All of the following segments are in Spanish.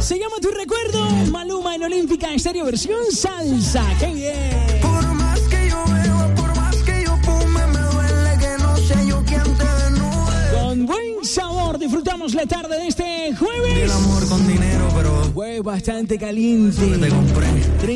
Se llama Tu Recuerdo, Maluma en Olímpica Estéreo versión salsa. ¡Qué bien! Por más que yo beba, por más que yo fume, me duele que no sé yo quién te desnude. Con buen sabor disfrutamos la tarde de este jueves. El amor con dinero, pero Fue bastante caliente. te compré.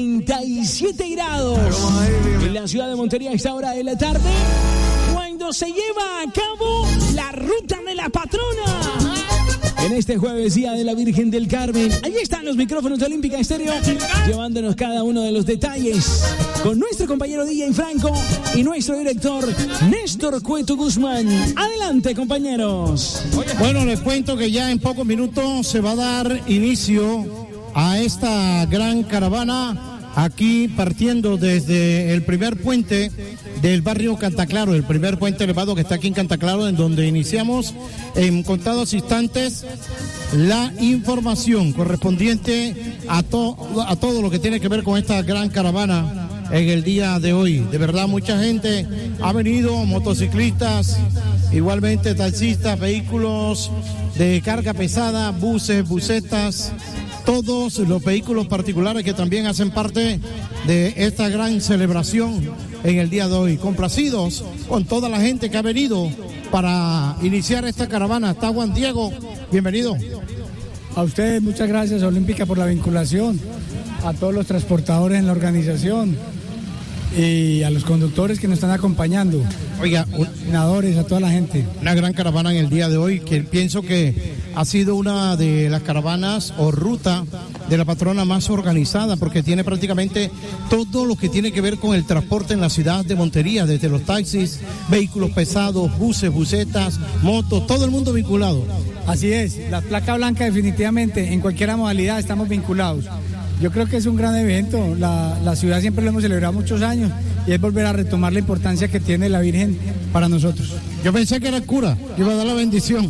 37 grados en la ciudad de Montería a esta hora de la tarde, cuando se lleva a cabo la ruta de la patrona. En este jueves, Día de la Virgen del Carmen. Ahí están los micrófonos de Olímpica Estéreo, llevándonos cada uno de los detalles con nuestro compañero DJ Franco y nuestro director Néstor Cueto Guzmán. Adelante, compañeros. Bueno, les cuento que ya en pocos minutos se va a dar inicio a esta gran caravana, aquí partiendo desde el primer puente del barrio Cantaclaro, el primer puente elevado que está aquí en Cantaclaro, en donde iniciamos en contados instantes la información correspondiente a todo lo que tiene que ver con esta gran caravana en el día de hoy. De verdad, mucha gente ha venido, motociclistas, igualmente taxistas, vehículos de carga pesada, buses, busetas, todos los vehículos particulares que también hacen parte de esta gran celebración en el día de hoy. Complacidos con toda la gente que ha venido para iniciar esta caravana. Está Juan Diego, bienvenido. A ustedes muchas gracias, Olímpica, por la vinculación, a todos los transportadores en la organización y a los conductores que nos están acompañando. Oiga, Senadores, a toda la gente. una gran caravana en el día de hoy, que pienso que ha sido una de las caravanas o ruta de la patrona más organizada, porque tiene prácticamente todo lo que tiene que ver con el transporte en la ciudad de Montería, desde los taxis, vehículos pesados, buses, busetas, motos, todo el mundo vinculado. Así es, la placa blanca definitivamente, en cualquier modalidad estamos vinculados. Yo creo que es un gran evento, la ciudad siempre lo hemos celebrado muchos años y es volver a retomar la importancia que tiene la Virgen para nosotros. Yo pensé que era el cura, iba a dar la bendición.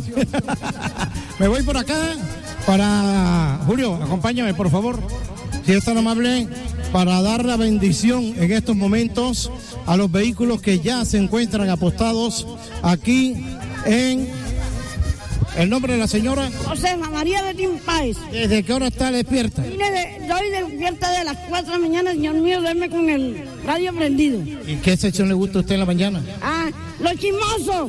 Me voy por acá para... Julio, acompáñame, por favor, si es tan amable, para dar la bendición en estos momentos a los vehículos que ya se encuentran apostados aquí en... ¿El nombre de la señora? Josefa María Betín Páez. ¿Desde qué hora está despierta? Estoy despierta de las 4 de la mañana, señor mío, duerme con el radio prendido. ¿Y qué sección le gusta a usted en la mañana? Ah, los chismosos.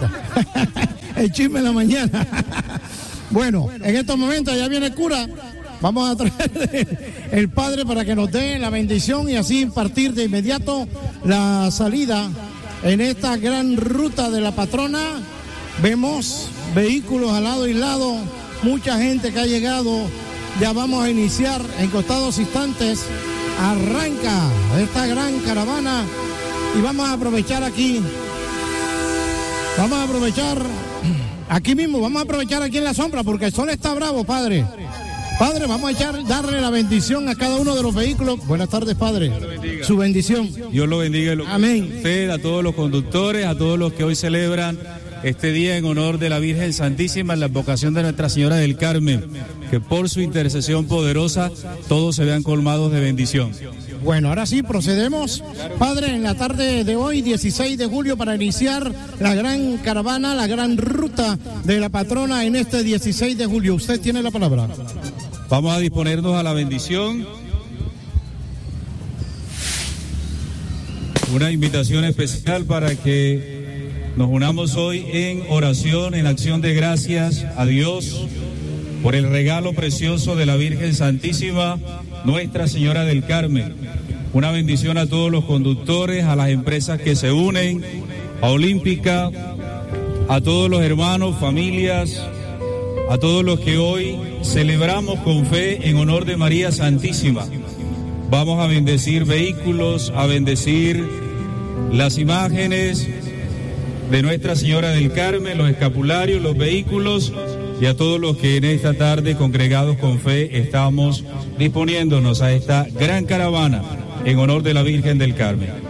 El chisme en la mañana. Bueno, en estos momentos ya viene el cura. Vamos a traer el padre para que nos dé la bendición y así partir de inmediato la salida en esta gran ruta de la patrona. Vemos vehículos al lado y lado, mucha gente que ha llegado. Ya vamos a iniciar en contados instantes. Arranca esta gran caravana y vamos a aprovechar aquí. Vamos a aprovechar aquí mismo, vamos a aprovechar aquí en la sombra porque el sol está bravo, padre. Padre, vamos a darle la bendición a cada uno de los vehículos. Buenas tardes, padre. Su bendición. Dios lo bendiga. Amén. A usted, a todos los conductores, a todos los que hoy celebran este día en honor de la Virgen Santísima, en la advocación de Nuestra Señora del Carmen, que por su intercesión poderosa todos se vean colmados de bendición. Bueno, ahora sí, procedemos, padre, en la tarde de hoy, 16 de julio, para iniciar la gran caravana, la gran ruta de la patrona en este 16 de julio. Usted tiene la palabra. Vamos a disponernos a la bendición. Una invitación especial para que nos unamos hoy en oración, en acción de gracias a Dios por el regalo precioso de la Virgen Santísima, Nuestra Señora del Carmen. Una bendición a todos los conductores, a las empresas que se unen, a Olímpica, a todos los hermanos, familias, a todos los que hoy celebramos con fe en honor de María Santísima. Vamos a bendecir vehículos, a bendecir las imágenes de Nuestra Señora del Carmen, los escapularios, los vehículos y a todos los que en esta tarde, congregados con fe, estamos disponiéndonos a esta gran caravana en honor de la Virgen del Carmen.